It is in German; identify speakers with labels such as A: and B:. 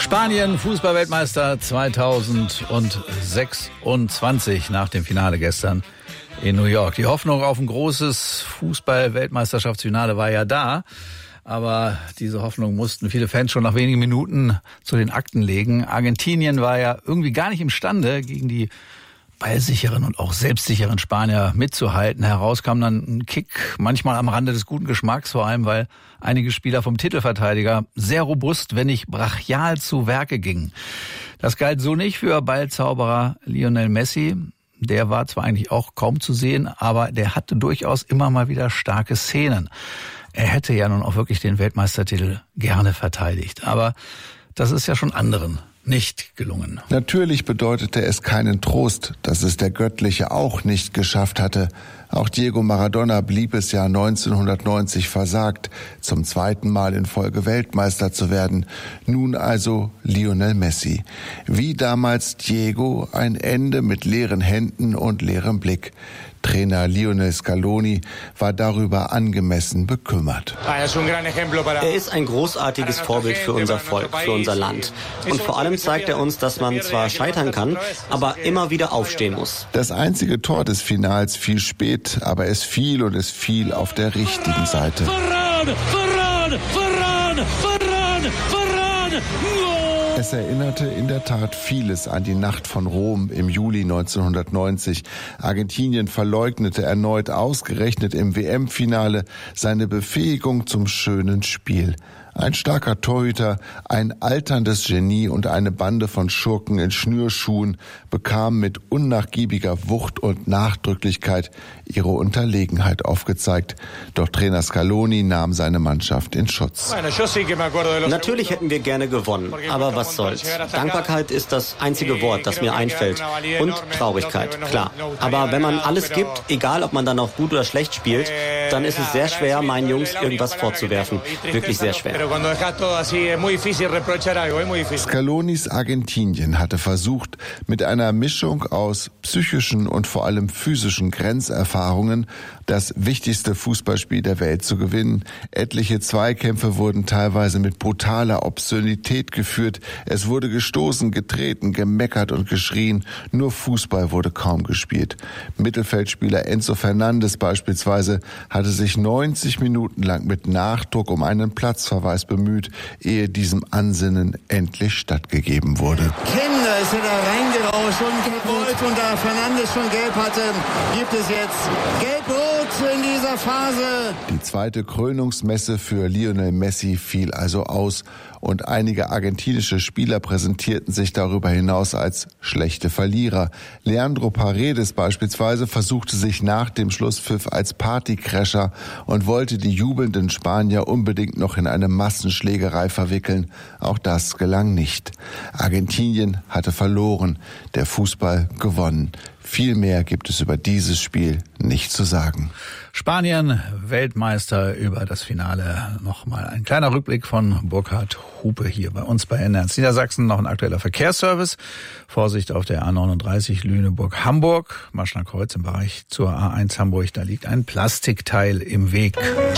A: Spanien, Fußballweltmeister 2026 nach dem Finale gestern in New York. Die Hoffnung auf ein großes Fußball-Weltmeisterschaftsfinale war ja da. Aber diese Hoffnung mussten viele Fans schon nach wenigen Minuten zu den Akten legen. Argentinien war ja irgendwie gar nicht imstande, gegen die ballsicheren und auch selbstsicheren Spanier mitzuhalten. Heraus kam dann ein Kick, manchmal am Rande des guten Geschmacks, vor allem weil einige Spieler vom Titelverteidiger sehr robust, wenn nicht brachial zu Werke gingen. Das galt so nicht für Ballzauberer Lionel Messi. Der war zwar eigentlich auch kaum zu sehen, aber der hatte durchaus immer mal wieder starke Szenen. Er hätte ja nun auch wirklich den Weltmeistertitel gerne verteidigt. Aber das ist ja schon anderen nicht gelungen.
B: Natürlich bedeutete es keinen Trost, dass es der Göttliche auch nicht geschafft hatte. Auch Diego Maradona blieb es ja 1990 versagt, zum zweiten Mal in Folge Weltmeister zu werden. Nun also Lionel Messi. Wie damals Diego, ein Ende mit leeren Händen und leerem Blick. Trainer Lionel Scaloni war darüber angemessen bekümmert.
C: Er ist ein großartiges Vorbild für unser Volk, für unser Land. Und vor allem zeigt er uns, dass man zwar scheitern kann, aber immer wieder aufstehen muss.
B: Das einzige Tor des Finals fiel spät, aber es fiel und es fiel auf der richtigen Seite. Es erinnerte in der Tat vieles an die Nacht von Rom im Juli 1990. Argentinien verleugnete erneut ausgerechnet im WM-Finale seine Befähigung zum schönen Spiel. Ein starker Torhüter, ein alterndes Genie und eine Bande von Schurken in Schnürschuhen bekamen mit unnachgiebiger Wucht und Nachdrücklichkeit ihre Unterlegenheit aufgezeigt. Doch Trainer Scaloni nahm seine Mannschaft in Schutz.
C: Natürlich hätten wir gerne gewonnen, aber was soll's. Dankbarkeit ist das einzige Wort, das mir einfällt. Und Traurigkeit, klar. Aber wenn man alles gibt, egal ob man dann auch gut oder schlecht spielt, dann ist es sehr schwer, meinen Jungs irgendwas vorzuwerfen. Wirklich sehr schwer.
B: Scalonis Argentinien hatte versucht, mit einer Mischung aus psychischen und vor allem physischen Grenzerfahrungen das wichtigste Fußballspiel der Welt zu gewinnen. Etliche Zweikämpfe wurden teilweise mit brutaler Obszönität geführt. Es wurde gestoßen, getreten, gemeckert und geschrien. Nur Fußball wurde kaum gespielt. Mittelfeldspieler Enzo Fernandes beispielsweise hatte sich 90 Minuten lang mit Nachdruck um einen Platzverweis bemüht, ehe diesem Ansinnen endlich stattgegeben wurde.
D: Kinder ist er da reingerauscht und gewollt, und da Fernandes schon gelb hatte, gibt es jetzt gelb-rot in dieser Phase.
B: Die zweite Krönungsmesse für Lionel Messi fiel also aus und einige argentinische Spieler präsentierten sich darüber hinaus als schlechte Verlierer. Leandro Paredes beispielsweise versuchte sich nach dem Schlusspfiff als Partycrasher und wollte die jubelnden Spanier unbedingt noch in eine Massenschlägerei verwickeln. Auch das gelang nicht. Argentinien hatte verloren, der Fußball gewonnen. Viel mehr gibt es über dieses Spiel nicht zu sagen.
A: Spanien, Weltmeister, über das Finale. Nochmal ein kleiner Rückblick von Burkhard Hupe hier bei uns bei NDR Niedersachsen. Noch ein aktueller Verkehrsservice. Vorsicht auf der A39 Lüneburg-Hamburg. Maschner Kreuz im Bereich zur A1 Hamburg. Da liegt ein Plastikteil im Weg.